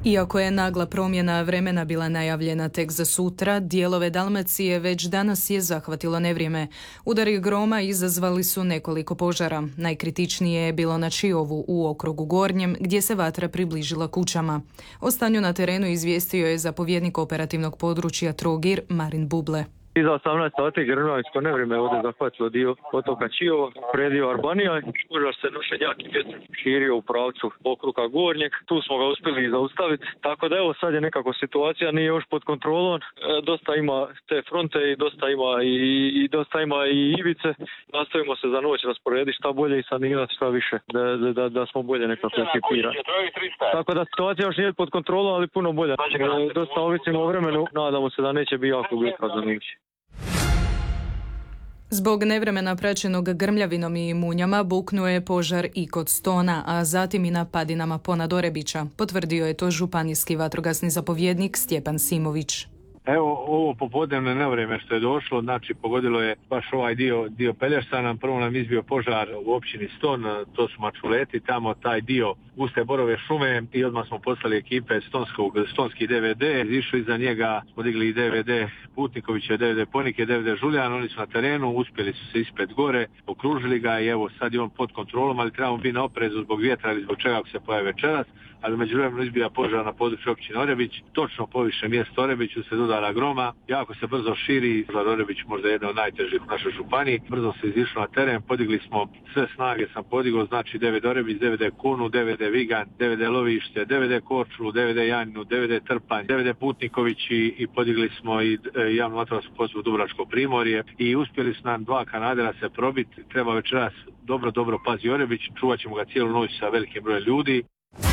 Iako je nagla promjena vremena bila najavljena tek za sutra, dijelove Dalmacije već danas je zahvatilo nevrijeme. Udari groma izazvali su nekoliko požara. Najkritičnije je bilo na Čiovu u okrugu Gornjem, gdje se vatra približila kućama. O stanju na terenu izvijestio je zapovjednik operativnog područja Trogir Marin Buble. Iza 18 sati grmljavinsko nevrijeme ovdje zahvatilo dio otoka Čiovo, predio Arbanija. Požar se nušenjaki vjetrom širio u pravcu okruga Gornjeg. Tu smo ga uspjeli zaustaviti. Tako da evo sad je nekako situacija nije još pod kontrolom. Dosta ima te fronte i dosta ima i ivice. Nastavimo se za noć rasporediti šta bolje i sanirati šta više. Da smo bolje nekako ekipirani. Tako da situacija još nije pod kontrolom, ali puno bolje. Dosta ovisimo o vremenu. Nadamo se da neće biti jako vjetra za nić. Zbog nevremena praćenog grmljavinom i munjama buknuo je požar i kod Stona, a zatim i na padinama ponad Orebića. Potvrdio je to županijski vatrogasni zapovjednik Stjepan Simović. Evo ovo popodnevno nevrijeme što je došlo, znači pogodilo je baš ovaj dio Pelješana. Prvo nam izbio požar u općini Ston, to su Mačuleti, tamo taj dio guste borove šume i odmah smo poslali ekipe Stonski DVD, išli iza njega, smo digli i DVD Putnikovića, DVD Ponike, DVD Žuljan, oni su na terenu, uspjeli su se ispred gore, okružili ga i evo sad je on pod kontrolom, ali trebamo biti na oprezu zbog vjetra ili zbog čega ako se pojavi večeras, ali međuvremeno izbija požar na području općine Orebić, točno poviše mjesto Orebiću se dodala groma, jako se brzo širi, požar Orebić možda jedna od najtežih u našoj županiji, brzo se izišlo na teren, podigli smo sve snage, sam podigao, znači DVD Orebić, DVD Kunu, DVD Vigan, DVD Lovište, DVD Korčulu, DVD Janinu, DVD Trpanj, DVD Putniković i podigli smo i javnu vatrogasnu postrojbu Dubrovačko primorje i uspjeli su nam 2 kanadera se probiti, treba večeras dobro pazi Orebić, čuvat ćemo ga cijelu noć sa velikim brojem ljudi.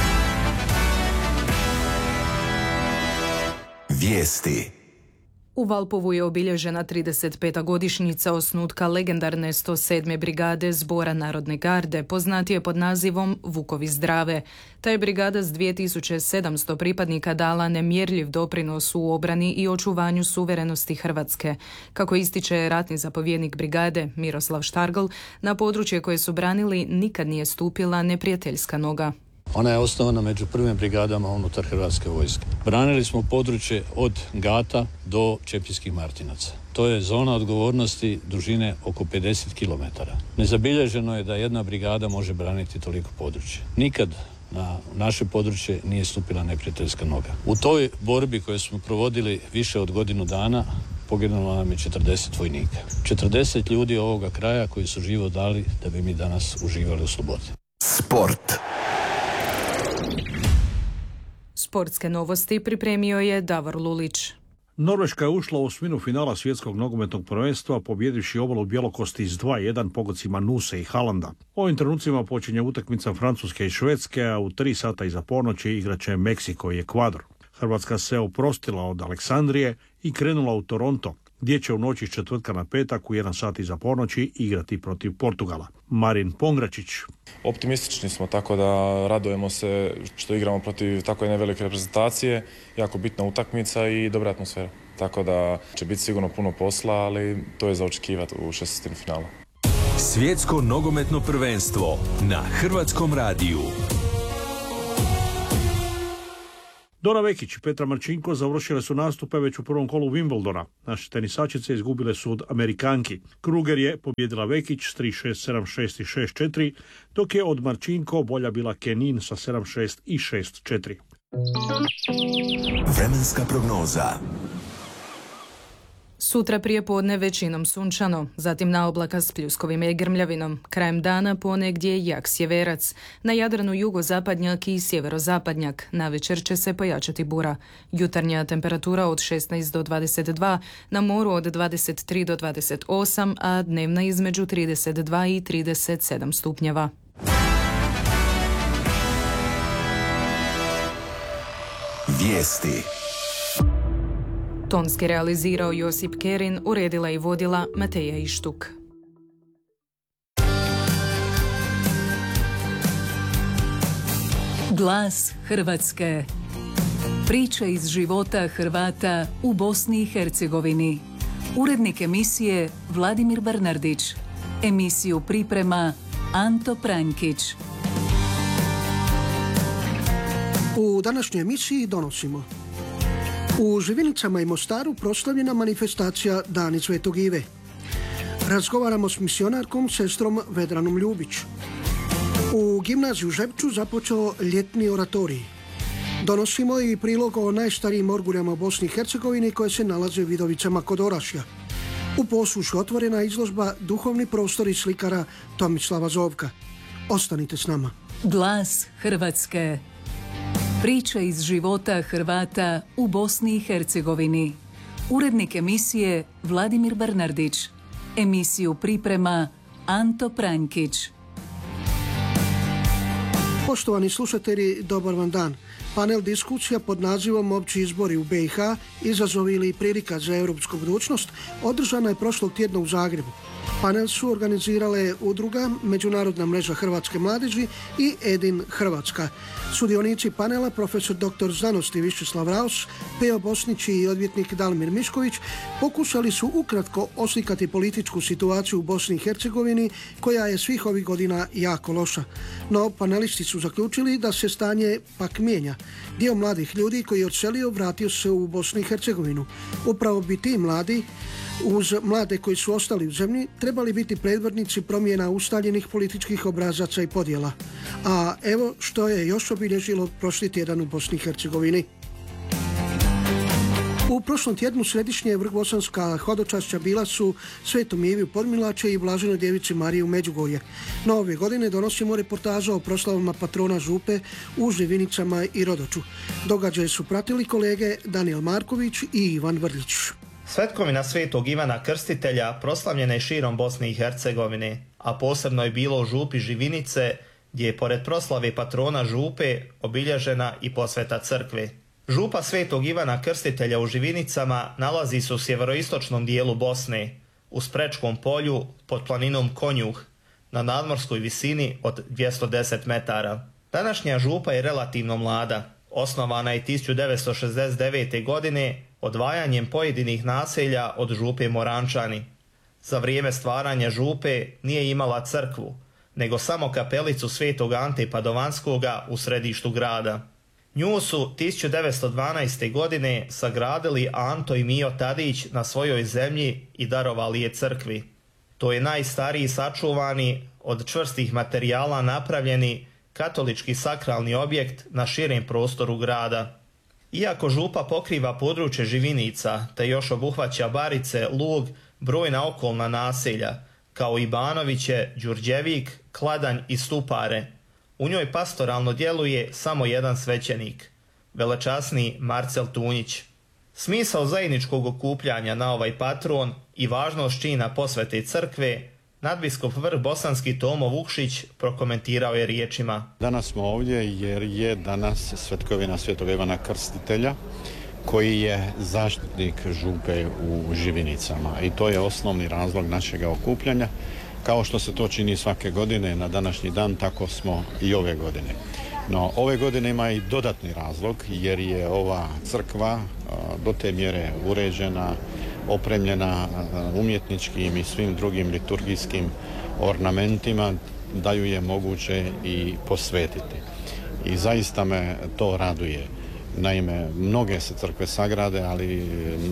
Vijesti. U Valpovu je obilježena 35. godišnjica osnutka legendarne 107. brigade Zbora narodne garde, poznatije pod nazivom Vukovi zdrave. Ta je brigada s 2700 pripadnika dala nemjerljiv doprinos u obrani i očuvanju suverenosti Hrvatske. Kako ističe ratni zapovjednik brigade Miroslav Štargl, na područje koje su branili nikad nije stupila neprijateljska noga. Ona je osnovana među prvim brigadama unutar Hrvatske vojske. Branili smo područje od Gata do Čepljskih Martinaca. To je zona odgovornosti dužine oko 50 km. Nezabilježeno je da jedna brigada može braniti toliko područje. Nikad na naše područje nije stupila neprijateljska noga. U toj borbi koju smo provodili više od godinu dana poginulo nam je 40 vojnika. 40 ljudi ovoga kraja koji su život dali da bi mi danas uživali u slobodi. Sport. Sportske novosti pripremio je Davor Lulić. Norveška je ušla u osminu finala svjetskog nogometnog prvenstva pobjedivši Obalu Bjelokosti s 2-1 pogodcima Nuse i Halanda. Ovim trenucima počinje utakmica Francuske i Švedske, a u 3 sata iza ponoći igraće Meksiko i Ekvador. Hrvatska se oprostila od Aleksandrije i krenula u Toronto, gdje će u noći s četvrtka na petak u 1 sat iza ponoći igrati protiv Portugala. Marin Pongračić. Optimistični smo, tako da radujemo se što igramo protiv tako jedne velike reprezentacije, jako bitna utakmica i dobra atmosfera. Tako da će biti sigurno puno posla, ali to je za očekivati u 16. finalu. Svjetsko nogometno prvenstvo na Hrvatskom radiju. Dora Vekić i Petra Marčinko završile su nastupe već u prvom kolu Wimbledona. Naše tenisačice izgubile su od Amerikanki. Kruger je pobjedila Vekić s 3-6, 7-6 i 6-4, dok je od Marčinko bolja bila Kenin sa 7-6 i 6-4. Vremenska prognoza. Sutra prije podne većinom sunčano, zatim na oblaka s pljuskovima i grmljavinom. Krajem dana ponegdje jak sjeverac. Na Jadranu jugozapadnjak i sjeverozapadnjak. Navečer će se pojačati bura. Jutarnja temperatura od 16 do 22, na moru od 23 do 28, a dnevna između 32 i 37 stupnjeva. Vijesti. Tonski realizirao Josip Kerin, uredila i vodila Mateja Ištuk. Glas Hrvatske. Priče iz života Hrvata u Bosni i Hercegovini. Urednik emisije Vladimir Bernardić. Emisiju priprema Anto Prankić. U današnjoj emisiji donosimo: u Živinicama i Mostaru proslavljena manifestacija Dani Svetog Ive. Razgovaramo s misionarkom sestrom Vedranom Ljubić. U gimnaziju u Žepču započeo ljetni oratorij. Donosimo i prilog o najstarijim orguljama u Bosni i Hercegovini koje se nalaze u Vidovicama kod Orašja. U Posušu otvorena izložba Duhovni prostori slikara Tomislava Zovka. Ostanite s nama. Glas Hrvatske. Priče iz života Hrvata u Bosni i Hercegovini. Urednik emisije Vladimir Bernardić. Emisiju priprema Anto Prankić. Poštovani slušatelji, dobar vam dan. Panel diskusija pod nazivom Opći izbori u BiH, izazovi ili prilika za europsku budućnost održana je prošlog tjedna u Zagrebu. Panel su organizirale udruga Međunarodna mreža Hrvatske mladeži i Edin Hrvatska. Sudionici panela, profesor dr. znanosti Višeslav Raos, Peo Bosnić i odvjetnik Dalmir Mišković, pokušali su ukratko oslikati političku situaciju u Bosni i Hercegovini, koja je svih ovih godina jako loša. No, panelisti su zaključili da se stanje pak mijenja. Dio mladih ljudi koji je odselio vratio se u Bosnu i Hercegovinu. Upravo bi ti mladi, uz mlade koji su ostali u zemlji, trebali biti predvodnici promjena ustaljenih političkih obrazaca i podjela. A evo što je još obilježilo prošli tjedan u Bosni i Hercegovini. U prošlom tjednu središnje vrhbosanska hodočašća bila su Svetom Ivi u Podmilače i Blaženoj Djevici Mariji u Međugorje. No ove godine donosimo reportaža o proslavama patrona Župe u Živinicama i Rodoču. Događaje su pratili kolege Daniel Marković i Ivan Vrlić. Svetkovina Svetog Ivana Krstitelja proslavljena je širom Bosne i Hercegovine, a posebno je bilo u Župi Živinice, gdje je pored proslave patrona Župe obilježena i posveta crkve. Župa Svetog Ivana Krstitelja u Živinicama nalazi se u sjeveroistočnom dijelu Bosne, u Sprečkom polju pod planinom Konjuh, na nadmorskoj visini od 210 metara. Današnja župa je relativno mlada. Osnovana je 1969. godine odvajanjem pojedinih naselja od župe Morančani. Za vrijeme stvaranja župe nije imala crkvu, nego samo kapelicu Svetog Ante Padovanskoga u središtu grada. Nju su 1912. godine sagradili Anto i Mijo Tadić na svojoj zemlji i darovali je crkvi. To je najstariji sačuvani, od čvrstih materijala napravljeni katolički sakralni objekt na širem prostoru grada. Iako župa pokriva područje Živinica, te još obuhvaća Barice, Lug, brojna okolna naselja, kao i Banoviće, Đurđevik, Kladanj i Stupare, u njoj pastoralno djeluje samo jedan svećenik, velečasni Marcel Tunjić. Smisao zajedničkog okupljanja na ovaj patron i važnost čina posvete crkve nadbiskop vrhbosanski Tomo Vukšić prokomentirao je riječima: Danas smo ovdje jer je danas svetkovina Svetog Ivana Krstitelja, koji je zaštitnik župe u Živinicama, i to je osnovni razlog našega okupljanja. Kao što se to čini svake godine na današnji dan, tako smo i ove godine. No, ove godine ima i dodatni razlog, jer je ova crkva do te mjere uređena, opremljena umjetničkim i svim drugim liturgijskim ornamentima, da ju je moguće i posvetiti. I zaista me to raduje. Naime, mnoge se crkve sagrade, ali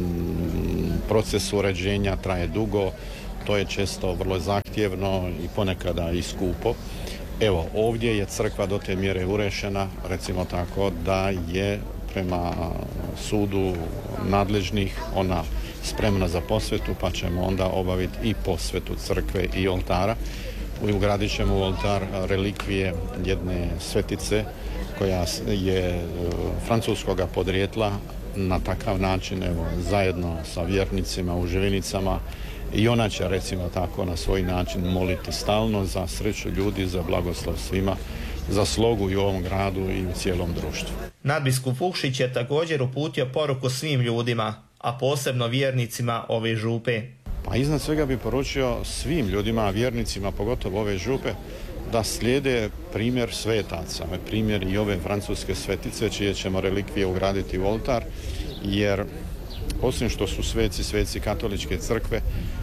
proces uređenja traje dugo, to je često vrlo zahtjevno i ponekada i skupo. Evo, ovdje je crkva do te mjere urešena, recimo tako, da je prema sudu nadležnih ona spremna za posvetu, pa ćemo onda obaviti i posvetu crkve i oltara. Ugradit ćemo u oltar relikvije jedne svetice koja je francuskoga podrijetla. Na takav način, evo, zajedno sa vjernicima u Živinicama, i ona će, recimo tako, na svoj način moliti stalno za sreću ljudi, za blagoslov svima, za slogu i u ovom gradu i u cijelom društvu. Nadbiskup Vukšić je također uputio poruku svim ljudima, a posebno vjernicima ove župe. Pa iznad svega bi poručio svim ljudima, vjernicima, pogotovo ove župe, da slijede primjer svetaca, primjer i ove francuske svetice, čije ćemo relikvije ugraditi u oltar, jer osim što su sveci katoličke crkve,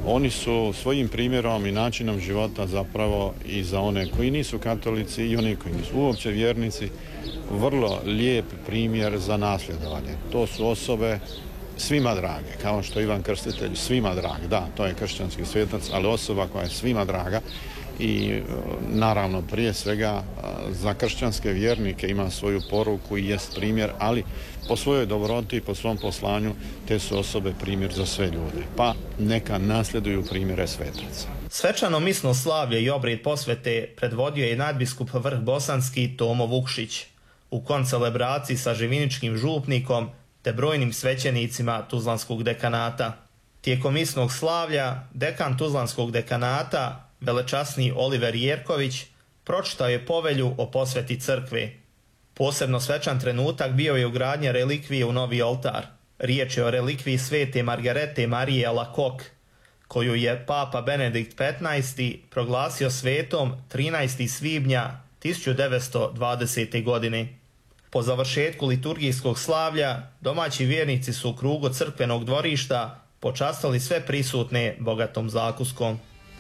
Oni su svojim primjerom i načinom života zapravo i za one koji nisu katolici i one koji nisu uopće vjernici vrlo lijep primjer za nasljedovanje. To su osobe svima drage, kao što Ivan Krstitelj svima drag. Da, to je kršćanski svetac, ali osoba koja je svima draga i naravno prije svega za kršćanske vjernike ima svoju poruku i jest primjer, ali po svojoj dobroti i po svom poslanju te su osobe primjer za sve ljude, pa neka nasljeduju primjere svetaca. Svečano misno slavlje i obred posvete predvodio je nadbiskup Vrh Bosanski Tomo Vukšić u koncelebraciji sa živiničkim župnikom te brojnim svećenicima Tuzlanskog dekanata. Tijekom misnog slavlja dekan Tuzlanskog dekanata velečasni Oliver Jerković pročitao je povelju o posveti crkve. Posebno svečan trenutak bio je ugradnja relikvije u novi oltar. Riječ je o relikviji svete Margarete Marije Alacoque, koju je Papa Benedikt XV proglasio svetom 13. svibnja 1920. godine. Po završetku liturgijskog slavlja, domaći vjernici su u krugu crkvenog dvorišta počastili sve prisutne bogatom zakuskom.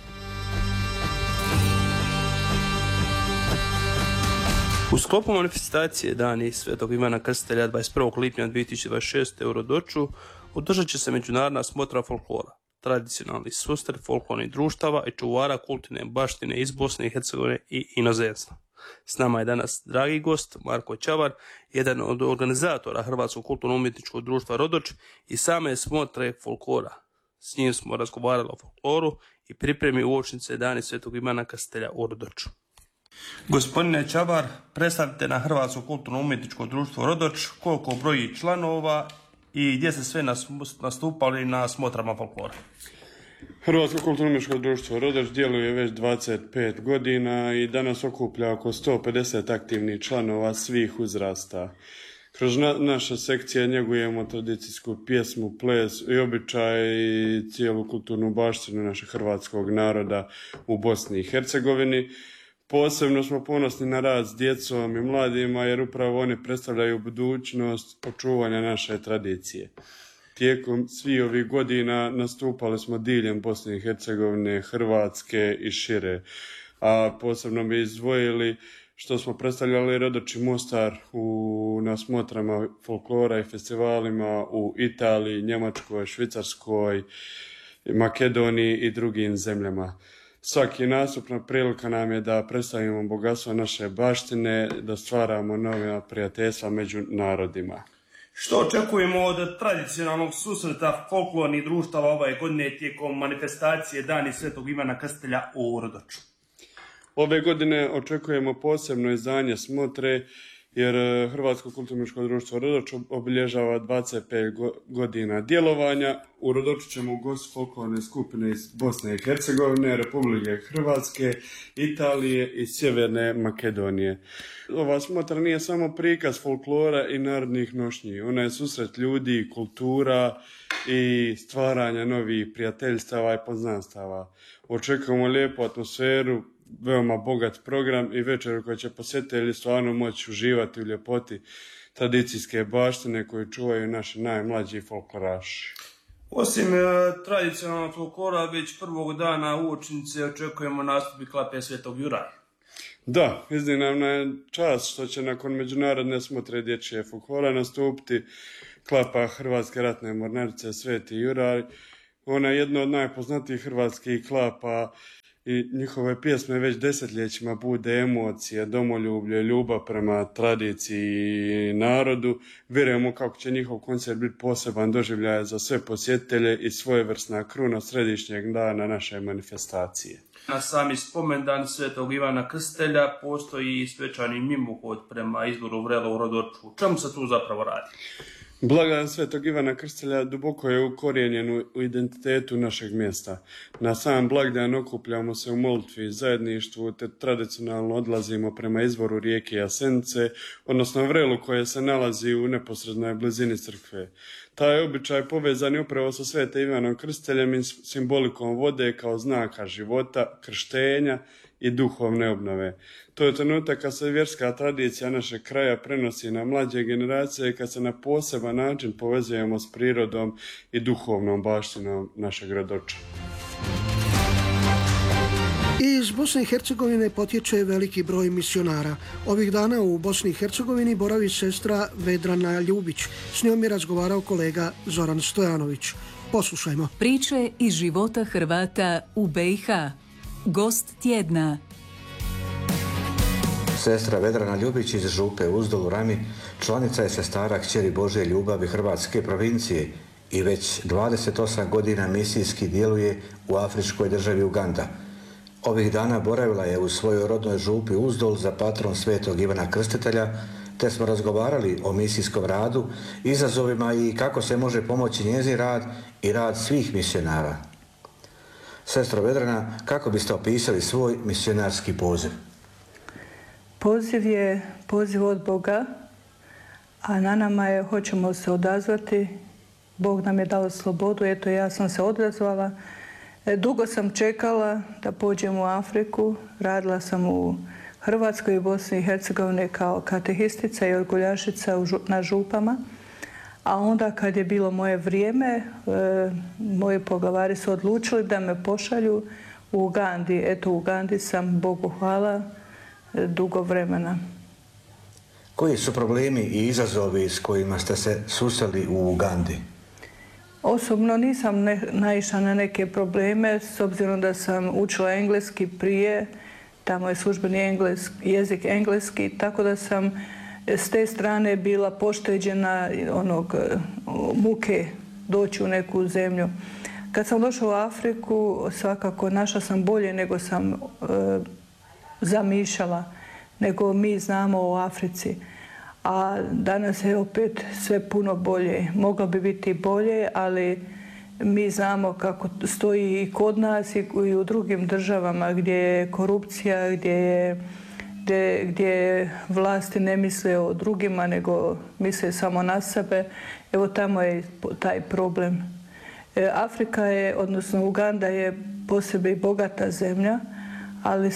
U sklopu manifestacije Dani Svetog Ivana Krstitelja 21. lipnja 2026. u Rodoču održat će se međunarodna smotra folklora, tradicionalni susret folklornih društava i čuvara kulturne baštine iz Bosne i Hercegovine i inozemstva. S nama je danas dragi gost Marko Čavar, jedan od organizatora Hrvatskog kulturno-umjetničkog društva Rodoč i same smotre folklora. S njim smo razgovarali o folkloru i pripremi uočnice Dani Svetog Ivana Krstitelja u Rodoču. Gospodine Čabar, predstavite na Hrvatsko kulturno-umjetničko društvo Rodoč koliko broji članova i gdje ste sve nastupali na smotrama folklora. Hrvatsko kulturno-umjetničko društvo Rodoč djeluje već 25 godina i danas okuplja oko 150 aktivnih članova svih uzrasta. Kroz naše sekcije njegujemo tradicijsku pjesmu, ples i običaj i cijelu kulturnu baštinu našeg hrvatskog naroda u Bosni i Hercegovini. Posebno smo ponosni na rad s djecom i mladima jer upravo oni predstavljaju budućnost očuvanja naše tradicije. Tijekom svih ovih godina nastupali smo diljem Bosne i Hercegovine, Hrvatske i šire. A posebno bi izdvojili što smo predstavljali Rodoč i Mostar na smotrama folklora i festivalima u Italiji, Njemačkoj, Švicarskoj, Makedoniji i drugim zemljama. Svaki nastupna prilika nam je da predstavimo bogatstvo naše baštine, da stvaramo nova prijateljstva među narodima. Što očekujemo od tradicionalnog susreta folklornih društava ove godine tijekom manifestacije Dani Svetog Ivana Krstitelja u Rodoču? Ove godine očekujemo posebno izdanje smotre jer Hrvatsko kulturno-umjetničko društvo Rodoč obilježava 25 godina djelovanja. U Rodoču ćemo ugostiti folklorne skupine iz Bosne i Hercegovine, Republike Hrvatske, Italije i Sjeverne Makedonije. Ova smotra nije samo prikaz folklora i narodnih nošnji. Ona je susret ljudi, kultura i stvaranja novih prijateljstava i poznanstava. Očekujemo lijepu atmosferu, veoma bogat program i večer koja će posjetitelji stvarno moći uživati u ljepoti tradicijske baštine koju čuvaju naši najmlađi folkloraši. Osim tradicionalnog folklora, već prvog dana uočnice očekujemo nastup klape Svetog Juraja. Da, iznimna je čast što će nakon međunarodne smotre dječje folklora nastupiti klapa Hrvatske ratne mornarice Sveti Juraj. Ona je jedna od najpoznatijih hrvatskih klapa i njihove pjesme već desetljećima bude emocije, domoljublje, ljubav prema tradiciji i narodu. Vjerujemo kako će njihov koncert biti poseban doživljaj za sve posjetitelje i svojevrsna kruna središnjeg dana naše manifestacije. Na sami spomendan Svetog Ivana Krstitelja postoji svečani mimohod prema izvoru Vrelo u Rodoču. O čemu se tu zapravo radi? Blagdan Svetog Ivana Krstitelja duboko je ukorijenjen u identitetu našeg mjesta. Na sam blagdan okupljamo se u molitvi i zajedništvu te tradicionalno odlazimo prema izvoru rijeke Jasenice, odnosno Vrelu koje se nalazi u neposrednoj blizini crkve. Taj običaj povezan je upravo sa Svetim Ivanom Krstiteljem i simbolikom vode kao znaka života, krštenja i duhovne obnove. To je trenutak kad se vjerska tradicija našeg kraja prenosi na mlađe generacije i kad se na poseban način povezujemo s prirodom i duhovnom baštinom našeg Rodoča. Iz Bosne i Hercegovine potječe veliki broj misionara. Ovih dana u Bosni i Hercegovini boravi sestra Vedrana Ljubić. S njom je razgovarao kolega Zoran Stojanović. Poslušajmo. Priče iz života Hrvata u BiH. Gost tjedna. Sestra Vedrana Ljubić iz Župe Uzdol u Rami članica je sestara Kćeri Božje ljubavi Hrvatske provincije i već 28 godina misijski djeluje u afričkoj državi Uganda. Ovih dana boravila je u svojoj rodnoj Župi Uzdol za patron Svetog Ivana Krstitelja, te smo razgovarali o misijskom radu, izazovima i kako se može pomoći njezin rad i rad svih misionara. Sestro Vedrana, kako biste opisali svoj misionarski poziv? Poziv je poziv od Boga, a na nama je hoćemo se odazvati. Bog nam je dao slobodu, eto ja sam se odazvala. Dugo sam čekala da pođem u Afriku, radila sam u Hrvatskoj i Bosni i Hercegovini kao katehistica i orguljašica na župama. A onda kad je bilo moje vrijeme, moji poglavari su odlučili da me pošalju u Ugandi. Eto, u Ugandi sam, Bogu hvala, dugo vremena. Koji su problemi i izazovi s kojima ste se susreli u Ugandi? Osobno nisam naišla na neke probleme, s obzirom da sam učila engleski prije, tamo je službeni jezik engleski, tako da sam s te strane bila pošteđena muke doći u neku zemlju. Kad sam došla u Afriku, svakako našla sam bolje nego sam zamišljala, nego mi znamo o Africi. A danas je opet sve puno bolje. Moglo bi biti bolje, ali mi znamo kako stoji i kod nas i u drugim državama gdje je korupcija, gdje vlasti ne misle o drugima, nego misle samo na sebe. Evo tamo je taj problem. Afrika je, odnosno Uganda je po sebi bogata zemlja, ali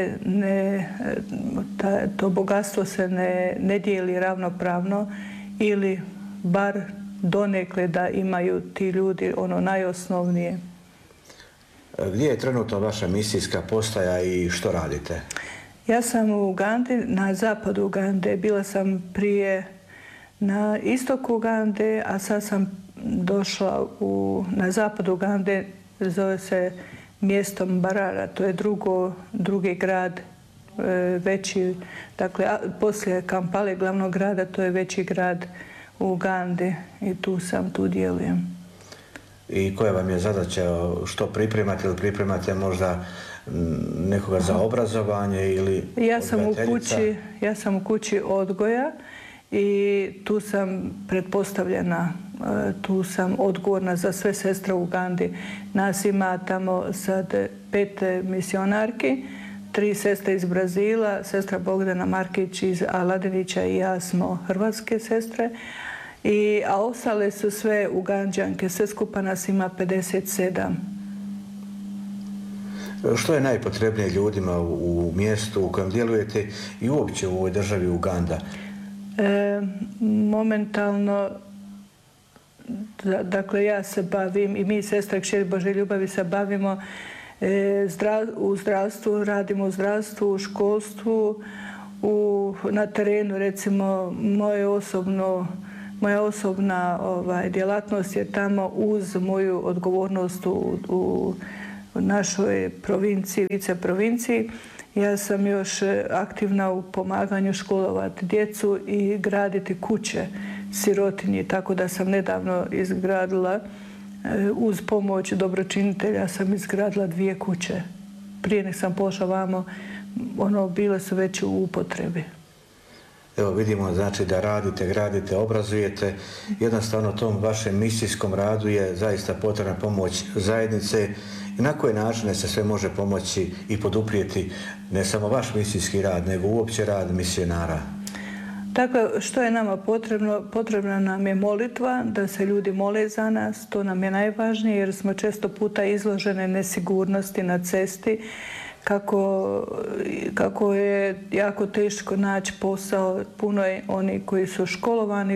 to bogatstvo se ne dijeli ravnopravno ili bar donekle da imaju ti ljudi ono najosnovnije. Gdje je trenutno vaša misijska postaja i što radite? Ja sam u Ugandi, na zapadu Ugande. Bila sam prije na istoku Ugande, a sad sam došla na zapadu Ugande, zove se mjestom Barara, to je drugi grad, veći, dakle, poslije Kampale, glavnog grada, to je veći grad u Ugandi i tu djelujem. I koja vam je zadaća, što pripremate ili pripremate možda nekoga za obrazovanje ili Ja sam u kući odgoja i tu sam pretpostavljena, tu sam odgovorna za sve sestre u Ugandi. Nas ima tamo sad 5 misionarki, 3 sestre iz Brazila, sestra Bogdana Markić iz Aladinića i ja smo hrvatske sestre, a ostale su sve Uganđanke, sve skupa nas ima 57. Što je najpotrebnije ljudima u mjestu u kojem djelujete i uopće u ovoj državi Uganda? Momentalno, dakle ja se bavim i mi sestra Kćeri Božje ljubavi se bavimo u zdravstvu, radimo u zdravstvu, u školstvu, na terenu. Recimo moja osobna djelatnost je tamo uz moju odgovornost u našoj provinciji, viceprovinciji. Ja sam još aktivna u pomaganju školovati djecu i graditi kuće sirotinji, tako da sam nedavno izgradila, uz pomoć dobročinitelja sam izgradila 2 kuće. Prije nek sam pošla vamo, bile su već u upotrebi. Evo vidimo znači da radite, gradite, obrazujete. Jednostavno tom vašem misijskom radu je zaista potrebna pomoć zajednice. I na koje načine se sve može pomoći i poduprijeti ne samo vaš misijski rad, nego uopće rad misionara? Dakle, što je nama potrebno? Potrebna nam je molitva, da se ljudi mole za nas. To nam je najvažnije jer smo često puta izložene nesigurnosti na cesti. Kako je jako teško naći posao, puno je oni koji su školovani,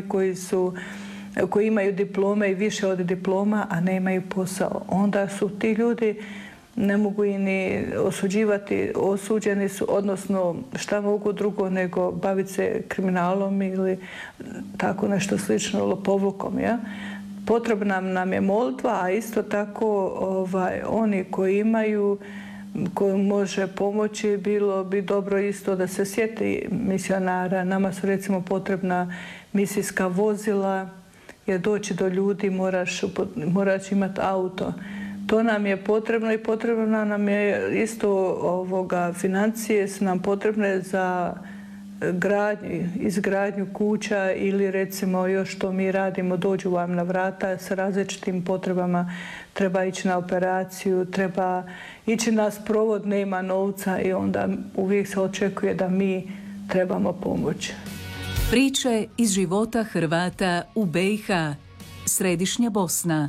koji imaju diplome i više od diploma, a nemaju posao. Onda su ti ljudi ne mogu i ni osuđivati, osuđeni su, odnosno šta mogu drugo nego baviti se kriminalom ili tako nešto slično, lopovlukom. Ja? Potrebna nam je molitva, a isto tako oni koji imaju, koji može pomoći, bilo bi dobro isto da se sjeti misionara. Nama su recimo potrebna misijska vozila, jer doći do ljudi moraš imati auto. To nam je potrebno i potrebno nam je isto financije su nam potrebne za izgradnju kuća ili recimo još što mi radimo, dođu vam na vrata sa različitim potrebama, treba ići na operaciju, treba ići na sprovod, nema novca i onda uvijek se očekuje da mi trebamo pomoć. Priče iz života Hrvata u BiH, Središnja Bosna.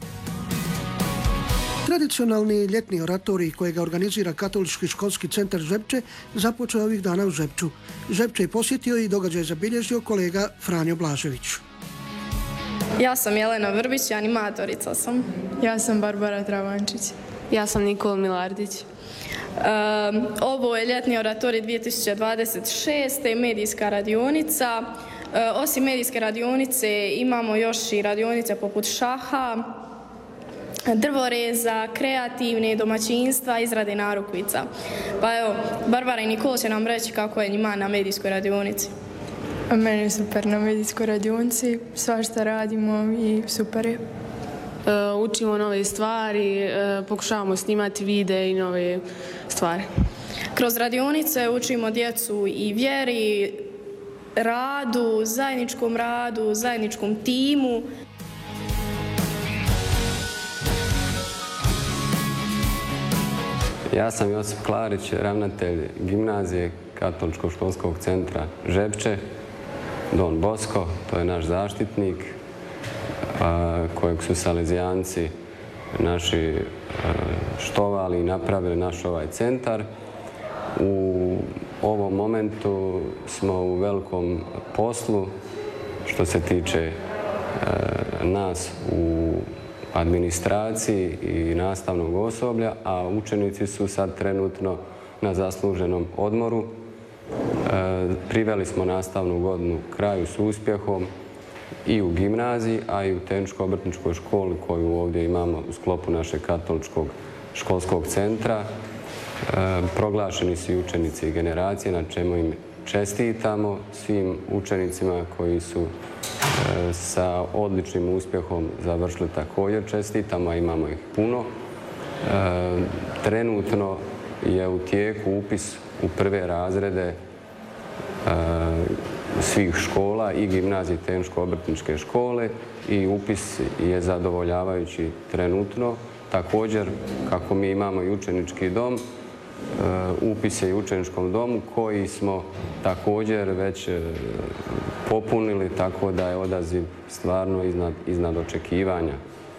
Tradicionalni ljetni oratorij kojega organizira Katolički školski centar Žepče započeo ovih dana u Žepču. Žepče je posjetio i događaj zabilježio kolega Franjo Blažević. Ja sam Jelena Vrbić, animatorica sam. Ja sam Barbara Travančić. Ja sam Nikola Milardić. Ovo je ljetni oratorij 2026. medijska radionica. Osim medijske radionice imamo još i radionice poput šaha, drvoreza, kreativne, domaćinstva, izrade narukvica. Pa evo, Barbara i Nikola će nam reći kako je njima na medijskoj radionici. Meni je super na medijskoj radionici, svašta radimo i super je. Učimo nove stvari, pokušavamo snimati videe i nove stvari. Kroz radionice učimo djecu i vjeri, radu, zajedničkom timu. Ja sam Josip Klarić, ravnatelj gimnazije Katoličkog školskog centra Žepče, Don Bosco, to je naš zaštitnik, kojeg su salezijanci naši štovali i napravili naš ovaj centar. U ovom momentu smo u velikom poslu što se tiče nas u administraciji i nastavnog osoblja, a učenici su sad trenutno na zasluženom odmoru. Priveli smo nastavnu godinu kraju s uspjehom i u gimnaziji, a i u tehničko-obrtničkoj školi koju ovdje imamo u sklopu našeg katoličkog školskog centra. Proglašeni su i učenici i generacije, na čemu im čestitamo svim učenicima koji su sa odličnim uspjehom završili također čestitamo, a imamo ih puno. Trenutno je u tijeku upis u prve razrede svih škola i gimnazije i tehničko-obrtničke škole i upis je zadovoljavajući trenutno. Također, kako mi imamo i učenički dom, upis je i u učeničkom domu koji smo također već popunili, tako da je odaziv stvarno iznad očekivanja.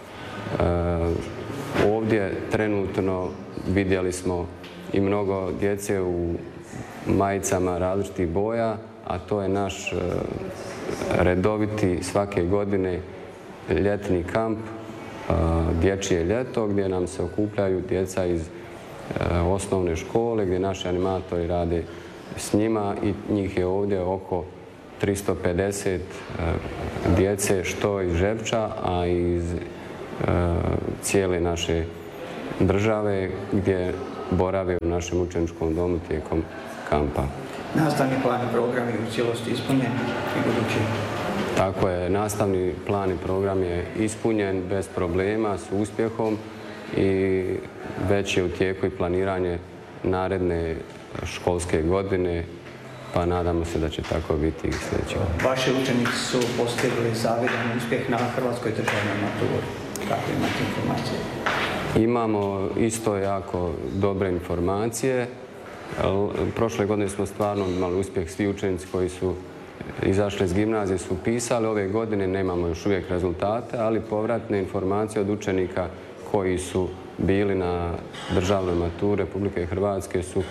Ovdje trenutno vidjeli smo i mnogo djece u majicama različitih boja, a to je naš redoviti svake godine ljetni kamp, dječje ljeto, gdje nam se okupljaju djeca iz osnovne škole, gdje naši animatori rade s njima i njih je ovdje oko 350 djece, što iz Žepča, a iz cijele naše države, gdje borave u našem učeničkom domu tijekom kampa. Nastavni plan i program je u cijelosti ispunjen i budući? Tako je, nastavni plan i program je ispunjen bez problema, s uspjehom i već je u tijeku i planiranje naredne školske godine, pa nadamo se da će tako biti i sljedeće. Vaši učenici su postigli zavidan uspjeh na hrvatskoj državnoj maturi. Kako imate informacije? Imamo isto jako dobre informacije. Prošle godine smo stvarno imali uspjeh, svi učenici koji su izašli iz gimnazije su upisali. Ove godine nemamo još uvijek rezultate, ali povratne informacije od učenika koji su bili na državnoj maturi Republike Hrvatske su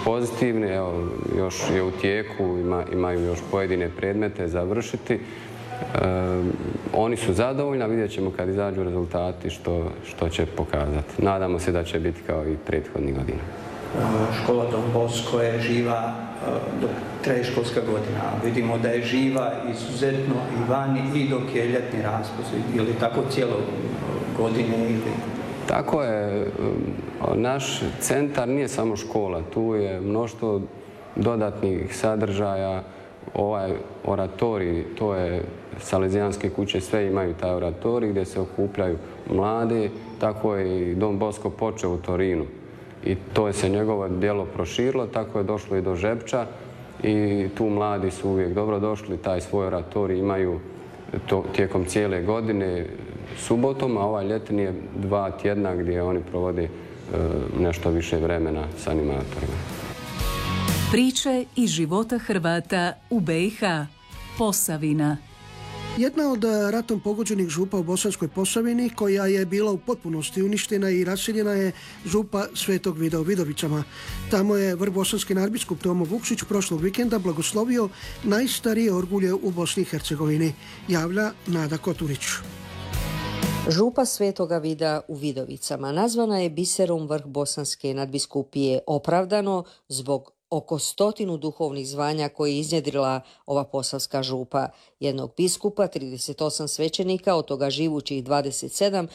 pozitivne. Evo, još je u tijeku, imaju još pojedine predmete završiti Oni su zadovoljni, a vidjet ćemo kad izađu rezultati što će pokazati. Nadamo se da će biti kao i prethodnih godina. Škola Don Bosco je živa dok traje školska godina. Vidimo da je živa izuzetno i vani i dok je ljetni raspust. Ili tako cijelo godine ili... Tako je. Naš centar nije samo škola. Tu je mnoštvo dodatnih sadržaja. Ovaj oratorij, to je Salezijanske kuće, sve imaju taj oratorij gdje se okupljaju mladi. Tako je i Don Bosco počeo u Torinu. I to je se njegovo djelo proširilo, tako je došlo i do Žepča i tu mladi su uvijek dobro došli, taj svoj oratorij imaju tijekom cijele godine subotom, a ovaj ljetni je 2 tjedna gdje oni provode nešto više vremena s animatorima. Priče iz života Hrvata u BiH. Posavina. Jedna od ratom pogođenih župa u Bosanskoj Posavini, koja je bila u potpunosti uništena i raseljena, je župa Svetog Vida u Vidovicama. Tamo je vrhbosanski nadbiskup Tomo Vukšić prošlog vikenda blagoslovio najstarije orgulje u Bosni i Hercegovini, javlja Nada Koturić. Župa Svetoga Vida u Vidovicama nazvana je biserom vrhbosanske nadbiskupije, opravdano zbog oko 100 duhovnih zvanja koje je iznjedrila ova posavska župa. Jednog biskupa, 38 svećenika, od toga živućih 27,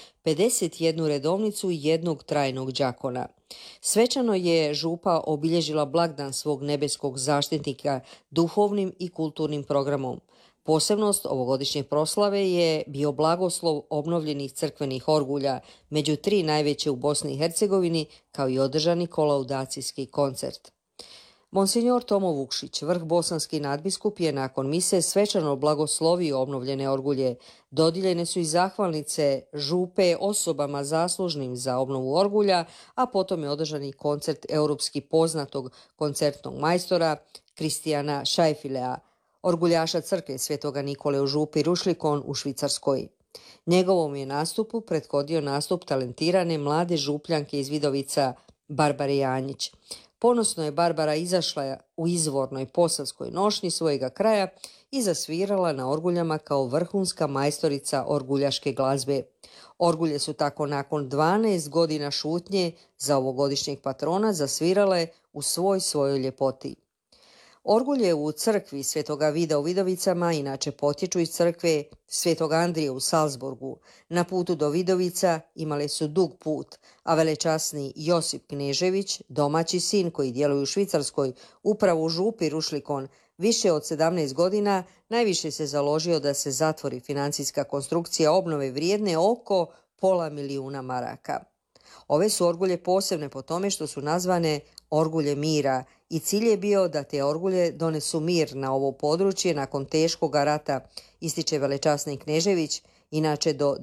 51 redovnicu i jednog trajnog đakona. Svečano je župa obilježila blagdan svog nebeskog zaštitnika duhovnim i kulturnim programom. Posebnost ovogodišnje proslave je bio blagoslov obnovljenih crkvenih orgulja, među 3 najveće u Bosni i Hercegovini, kao i održani kolaudacijski koncert. Monsignor Tomo Vukšić, vrhbosanski nadbiskup, je nakon mise svečano blagoslovio obnovljene orgulje. Dodijeljene su i zahvalnice župe osobama zaslužnim za obnovu orgulja, a potom je održani koncert europski poznatog koncertnog majstora Kristijana Šajfilea, orguljaša crkve Svetoga Nikole u župi Rušlikon u Švicarskoj. Njegovom je nastupu prethodio nastup talentirane mlade župljanke iz Vidovica Barbare Janjić. Ponosno je Barbara izašla u izvornoj posavskoj nošnji svojega kraja i zasvirala na orguljama kao vrhunska majstorica orguljaške glazbe. Orgulje su tako nakon 12 godina šutnje za ovogodišnjeg patrona zasvirale u svojoj ljepoti. Orgulje u crkvi Svetoga Vida u Vidovicama inače potječu iz crkve Svetog Andrije u Salzburgu. Na putu do Vidovica imale su dug put, a velečasni Josip Knežević, domaći sin koji djeluje u Švicarskoj, upravo u župi Rušlikon, više od 17 godina, najviše se založio da se zatvori financijska konstrukcija obnove vrijedne oko $500.000 maraka. Ove su orgulje posebne po tome što su nazvane orgulje mira i cilj je bio da te orgulje donesu mir na ovo područje nakon teškog rata, ističe velečasni Knežević. Inače, do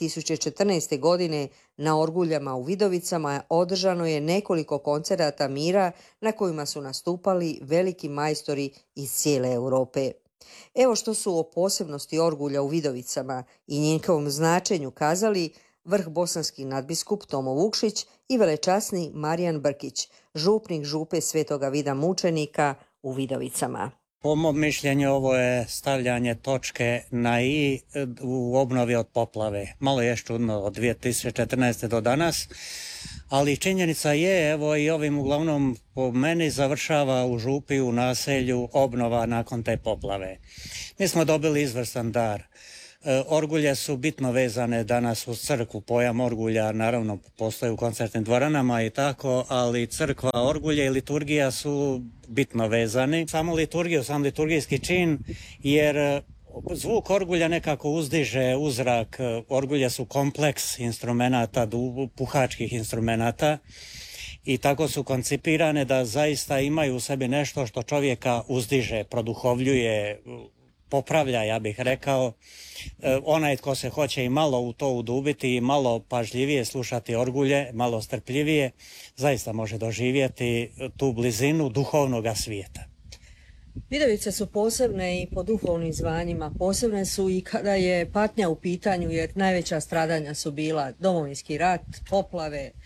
2014. godine na orguljama u Vidovicama održano je nekoliko koncerata mira na kojima su nastupali veliki majstori iz cijele Europe. Evo što su o posebnosti orgulja u Vidovicama i njihovom značenju kazali vrhbosanski nadbiskup Tomo Vukšić i velečasni Marijan Brkić, župnik župe Svetoga Vida mučenika u Vidovicama. Po mom mišljenju ovo je stavljanje točke na i u obnovi od poplave. Malo je čudno od 2014. do danas, ali činjenica je, evo i ovim uglavnom po meni završava u župi, u naselju, obnova nakon te poplave. Mi smo dobili izvrstan dar. Orgulje su bitno vezane danas uz crkvu. Pojam orgulja naravno postoji u koncertnim dvoranama i tako, ali crkva, orgulje i liturgija su bitno vezani. Samo liturgiju, sam liturgijski čin, jer zvuk orgulja nekako uzdiže uzrak. Orgulje su kompleks instrumenata, puhačkih instrumenata i tako su koncipirane da zaista imaju u sebi nešto što čovjeka uzdiže, produhovljuje, popravlja, ja bih rekao. Onaj tko se hoće i malo u to udubiti i malo pažljivije slušati orgulje, malo strpljivije, zaista može doživjeti tu blizinu duhovnoga svijeta. Vidovice su posebne i po duhovnim zvanjima, posebne su i kada je patnja u pitanju, jer najveća stradanja su bila Domovinski rat, poplave,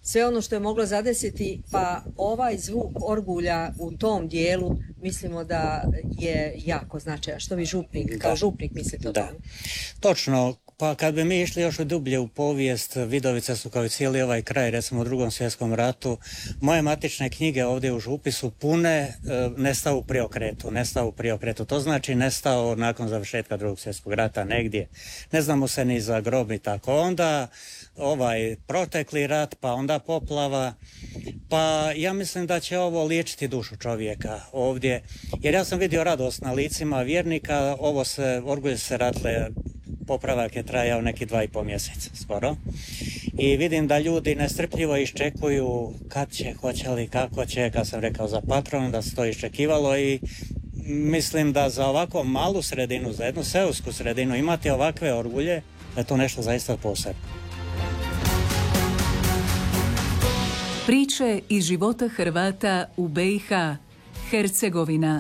sve ono što je moglo zadesiti, pa ovaj zvuk orgulja u tom dijelu mislimo da je jako značajan. Što vi župnik, kao župnik mislite o tome? Točno. Pa kad bi mi išli još dublje u povijest, Vidovice su kao i cijeli ovaj kraj, recimo u Drugom svjetskom ratu, moje matične knjige ovdje u župi su pune nestao u priokretu. To znači nestao nakon završetka Drugog svjetskog rata negdje. Ne znamo se ni za grob i tako. Onda protekli rat, pa onda poplava, pa ja mislim da će ovo liječiti dušu čovjeka ovdje, jer ja sam vidio radost na licima vjernika, orgulje se ratle, popravak je trajao neki 2,5 mjeseca skoro i vidim da ljudi nestrpljivo iščekuju kad će, hoće li, kako će, kad sam rekao za patron, da se to iščekivalo i mislim da za ovako malu sredinu, za jednu seosku sredinu imati ovakve orgulje, da je to nešto zaista posebno. Priče iz života Hrvata u BiH, Hercegovina.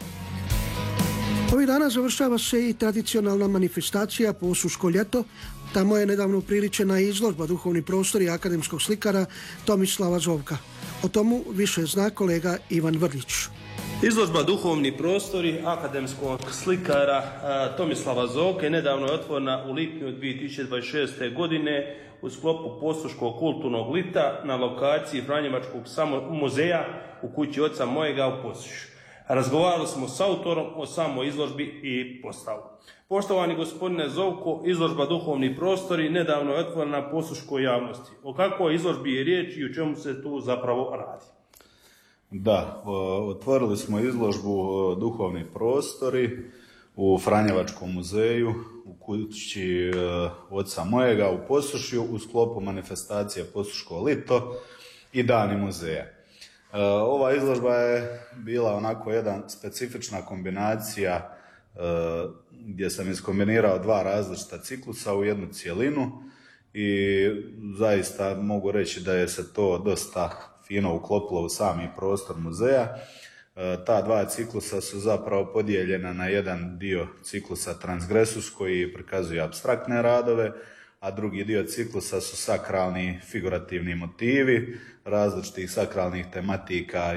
Ovih dana završava se i tradicionalna manifestacija Posuško ljeto. Tamo je nedavno upriličena izložba Duhovni prostori akademskog slikara Tomislava Zovka. O tomu više zna kolega Ivan Vrlić. Izložba Duhovni prostori akademskog slikara Tomislava Zovke nedavno je otvorena u lipnju 2026. godine u sklopu Posuškog kulturnog lita na lokaciji Franjevačkog muzeja u kući oca mojega u Posušju. Razgovarali smo s autorom o samoj izložbi i postavu. Poštovani gospodine Zovko, izložba Duhovni prostori nedavno je otvorena posuškoj javnosti. O kakvoj izložbi je riječ i o čemu se tu zapravo radi? Da, otvorili smo izložbu Duhovni prostori u Franjevačkom muzeju u kući oca mojega u Posušju u sklopu manifestacije Posuško lito i Dani muzeja. Ova izložba je bila onako jedna specifična kombinacija gdje sam iskombinirao dva različita ciklusa u jednu cjelinu i zaista mogu reći da je se to dosta fino uklopilo u sami prostor muzeja. Ta dva ciklusa su zapravo podijeljena na jedan dio ciklusa Transgresus koji prikazuje apstraktne radove, a drugi dio ciklusa su sakralni figurativni motivi različitih sakralnih tematika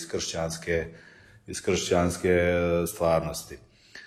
iz kršćanske stvarnosti.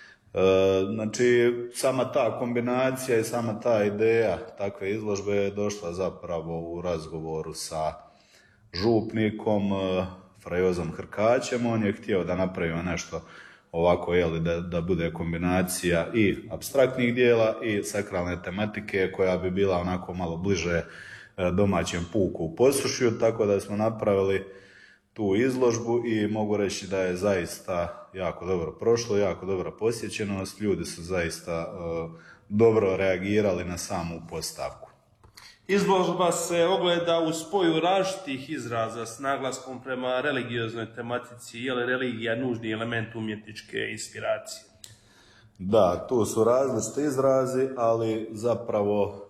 Znači, sama ta kombinacija i sama ta ideja takve izložbe je došla zapravo u razgovoru sa župnikom Frajozom Hrkaćem. On je htio da napravimo nešto ovako, da bude kombinacija i apstraktnih dijela i sakralne tematike koja bi bila onako malo bliže domaćem puku u Posušju, tako da smo napravili tu izložbu i mogu reći da je zaista jako dobro prošlo, jako dobra posjećenost, ljudi su zaista dobro reagirali na samu postavku. Izložba se ogleda u spoju različitih izraza s naglaskom prema religioznoj tematici. Je li religija nužni element umjetničke inspiracije? Da, tu su različiti izrazi, ali zapravo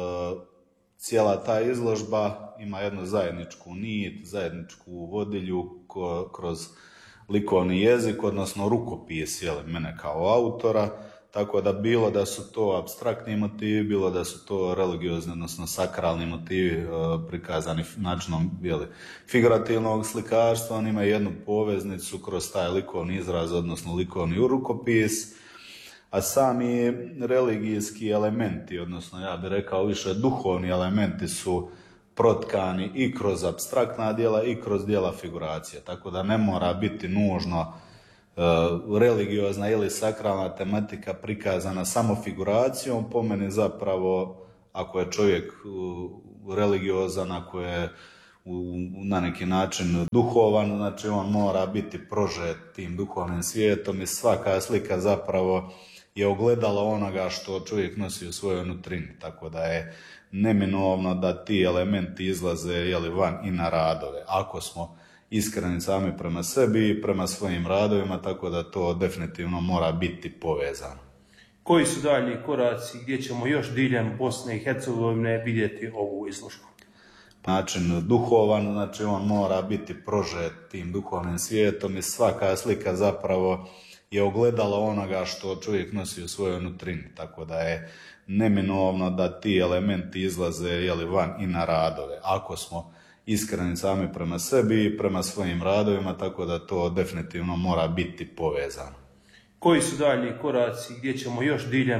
cijela ta izložba ima jednu zajedničku nit, zajedničku vodilju kroz likovni jezik, odnosno rukopis mene kao autora. Tako da bilo da su to apstraktni motivi, bilo da su to religiozni, odnosno sakralni motivi prikazani načinom figurativnog slikarstva, on ima jednu poveznicu kroz taj likovni izraz, odnosno likovni rukopis, a sami religijski elementi, odnosno ja bih rekao više duhovni elementi su protkani i kroz apstraktna djela i kroz djela figuracije, tako da ne mora biti nužno religiozna ili sakralna tematika prikazana samo figuracijom. Po meni zapravo, ako je čovjek religiozan, ako je na neki način duhovan, znači on mora biti prožet tim duhovnim svijetom i svaka slika zapravo je ogledalo onoga što čovjek nosi u svojoj nutrini, tako da je neminovno da ti elementi izlaze van i na radove, ako smo iskreni sami prema sebi i prema svojim radovima, tako da to definitivno mora biti povezano. Koji su daljnji koraci gdje ćemo još diljem Bosne i Hercegovine vidjeti ovu izložbu? Način duhovan, znači on mora biti prožet tim duhovnim svijetom i svaka slika zapravo je ogledalo onoga što čovjek nosi u svojoj nutrini, tako da je neminovno da ti elementi izlaze van i na radove. Ako smo iskreni sami prema sebi i prema svojim radovima, tako da to definitivno mora biti povezano. Koji su daljnji koraci gdje ćemo još diljem